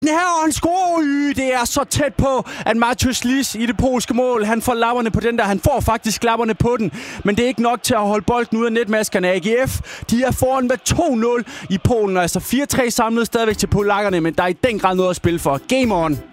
Den her og en score. Det er så tæt på, at Mateusz Lis i det polske mål, han får lapperne på den der. Han får faktisk lapperne på den, men det er ikke nok til at holde bolden ud af netmaskerne. AGF, de er foran med 2-0 i Polen. Altså 4-3 samlet stadigvæk til polakkerne, men der er i den grad noget at spille for. Game on!